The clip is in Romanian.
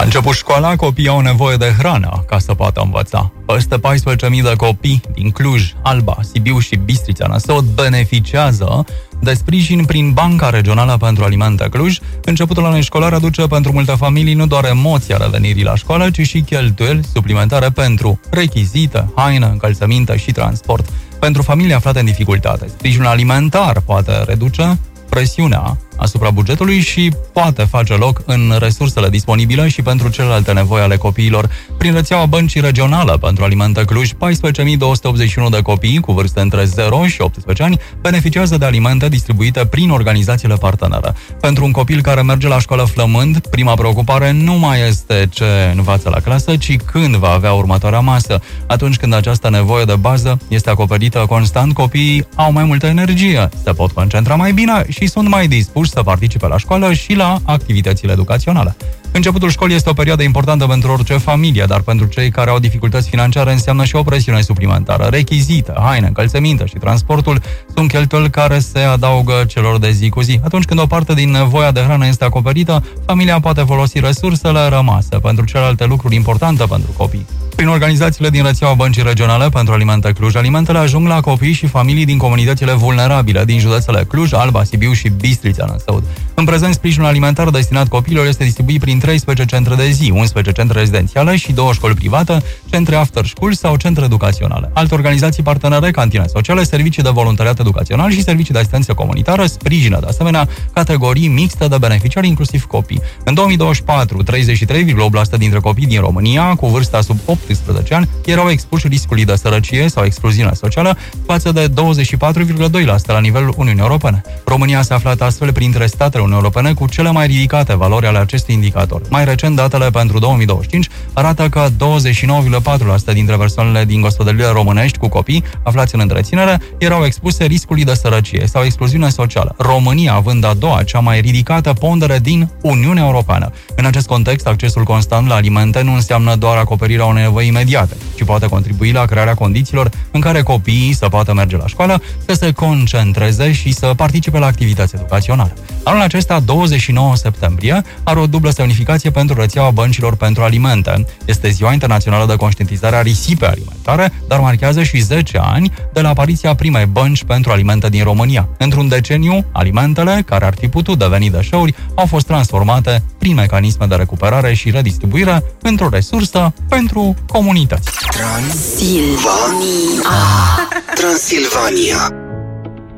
început școala, copiii au nevoie de hrană ca să poată învăța. Peste 14.000 de copii din Cluj, Alba, Sibiu și Bistrița Năsăud beneficiază de sprijin prin Banca Regională pentru Alimente Cluj. Începutul anului școlar aduce pentru multe familii nu doar emoția revenirii la școală, ci și cheltuieli suplimentare pentru rechizite, haină, încălțăminte și transport. Pentru familii aflate în dificultate, sprijinul alimentar poate reduce presiunea asupra bugetului și poate face loc în resursele disponibile și pentru celelalte nevoi ale copiilor. Prin rețeaua Băncii Regionale pentru Alimente Cluj, 14.281 de copii cu vârste între 0 și 18 ani beneficiază de alimente distribuite prin organizațiile partenere. Pentru un copil care merge la școală flămând, prima preocupare nu mai este ce învață la clasă, ci când va avea următoarea masă. Atunci când această nevoie de bază este acoperită constant, copiii au mai multă energie, se pot concentra mai bine și sunt mai dispuși să participe la școală și la activitățile educaționale. Începutul școlii este o perioadă importantă pentru orice familie, dar pentru cei care au dificultăți financiare înseamnă și o presiune suplimentară. Rechizite, haine, încălțăminte și transportul sunt cheltuieli care se adaugă celor de zi cu zi. Atunci când o parte din nevoia de hrană este acoperită, familia poate folosi resursele rămase pentru celelalte lucruri importante pentru copii. Prin organizațiile din rețeaua Băncii Regionale pentru Alimente Cluj, alimentele ajung la copii și familii din comunitățile vulnerabile din județele Cluj, Alba, Sibiu și Bistrița Năsăud. În prezent, sprijinul alimentar destinat copiilor este distribuit prin 13 centre de zi, 11 centre rezidențiale și 2 școli private, centre after school sau centre educaționale. Alte organizații partenere, cantine sociale, servicii de voluntariat educațional și servicii de asistență comunitară sprijină de asemenea categorii mixte de beneficiari, inclusiv copii. În 2024, 33,8% dintre copii din România cu vârsta sub 18 ani erau expuși riscului de sărăcie sau excluziune socială, față de 24,2% la nivelul Uniunii Europene. România s-a aflat astfel printre statele Uniunii Europene cu cele mai ridicate valori ale acestui indicator. Mai recent, datele pentru 2025 arată că 29,4% dintre persoanele din gospodăriile românești cu copii aflați în întreținere erau expuse riscului de sărăcie sau excluziune socială, România având a doua cea mai ridicată pondere din Uniunea Europeană. În acest context, accesul constant la alimente nu înseamnă doar acoperirea unei nevoi imediate, ci poate contribui la crearea condițiilor în care copiii să poată merge la școală, să se concentreze și să participe la activități educaționale. Anul acesta, 29 septembrie, are o dublă semnificație pentru rețeaua băncilor pentru alimente. Este Ziua Internațională de Conștientizare a Risipei Alimentare, dar marchează și 10 ani de la apariția primei bănci pentru alimente din România. Într-un deceniu, alimentele, care ar fi putut deveni deșeuri, au fost transformate prin mecanisme de recuperare și redistribuire într-o resursă pentru comunități. Transilvania.